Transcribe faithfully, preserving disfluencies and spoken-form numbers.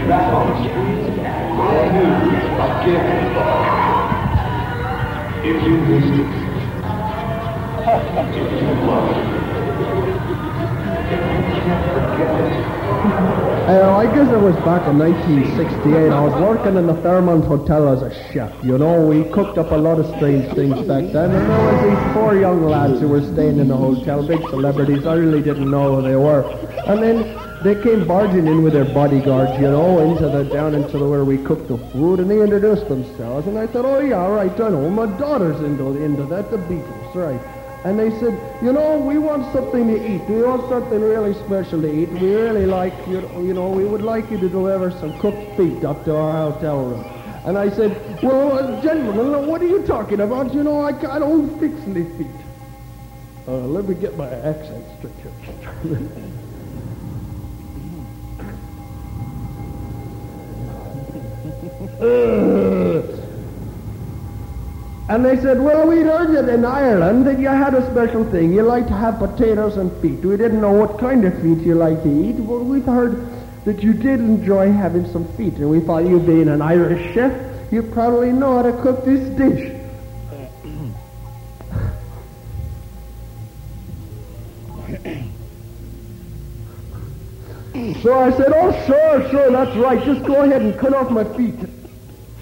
back on the streets brand new again. If you missed it, if you loved it, if you can't forget it. Uh, I guess it was back in nineteen sixty-eight. I was working in the Fairmont Hotel as a chef. You know, we cooked up a lot of strange things back then. And there was these four young lads who were staying in the hotel, big celebrities. I really didn't know who they were. And then they came barging in with their bodyguards, you know, into the down into the where we cooked the food, and they introduced themselves. And I said, oh yeah, right, I know. My daughter's into into that, the Beatles, right? And they said, you know, we want something to eat. We want something really special to eat. We really like, you you know, we would like you to deliver some cooked feet up to our hotel room. And I said, well, uh, gentlemen, what are you talking about? You know, I, I don't fix any feet. Uh, let me get my accent straight here. uh, And they said, well, we'd heard that in Ireland that you had a special thing. You like to have potatoes and feet. We didn't know what kind of feet you like to eat, but we'd heard that you did enjoy having some feet. And we thought, you being an Irish chef, you probably know how to cook this dish. So I said, oh, sure, sure, that's right. Just go ahead and cut off my feet.